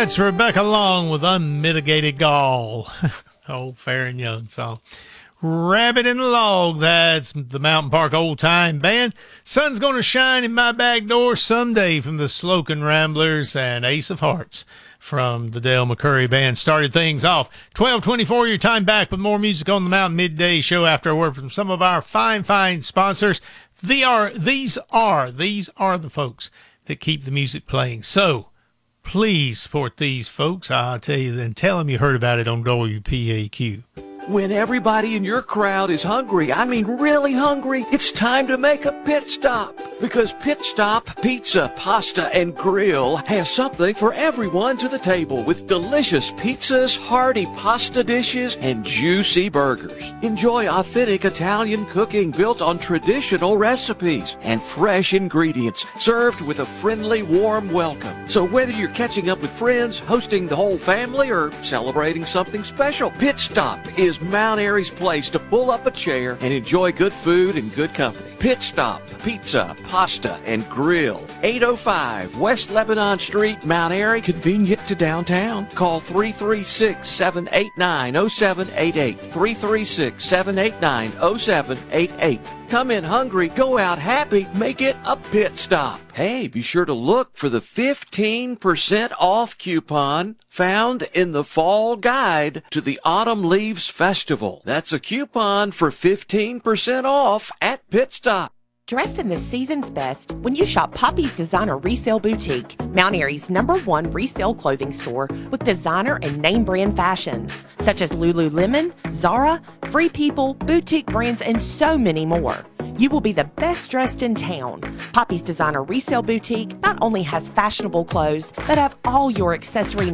That's Rebecca Long with Unmitigated Gall. Old Fair and Young song. Rabbit in the Log, that's the Mountain Park Old Time Band. Sun's Gonna Shine in My Back Door Someday from the Slocum Ramblers, and Ace of Hearts from the Dale McCurry Band started things off. 12:24, your time back with more music on the Mountain Midday Show after a word from some of our fine sponsors. These are the folks that keep the music playing. So please support these folks. I'll tell you then. Tell them you heard about it on WPAQ. When everybody in your crowd is hungry, I mean really hungry, it's time to make a pit stop. Because Pit Stop Pizza, Pasta, and Grill has something for everyone to the table with delicious pizzas, hearty pasta dishes, and juicy burgers. Enjoy authentic Italian cooking built on traditional recipes and fresh ingredients served with a friendly, warm welcome. So whether you're catching up with friends, hosting the whole family, or celebrating something special, Pit Stop is Mount Airy's place to pull up a chair and enjoy good food and good company. Pit Stop Pizza, Pasta, and Grill. 805 West Lebanon Street, Mount Airy, convenient to downtown. Call 336-789-0788. 336-789-0788. Come in hungry, go out happy, make it a pit stop. Hey, be sure to look for the 15% off coupon found in the fall guide to the Autumn Leaves Festival. That's a coupon for 15% off at Pit Stop. Dress in the season's best when you shop Poppy's Designer Resale Boutique, Mount Airy's #1 resale clothing store with designer and name brand fashions such as Lululemon, Zara, Free People, boutique brands, and so many more. You will be the best dressed in town. Poppy's Designer Resale Boutique not only has fashionable clothes, but have all your accessory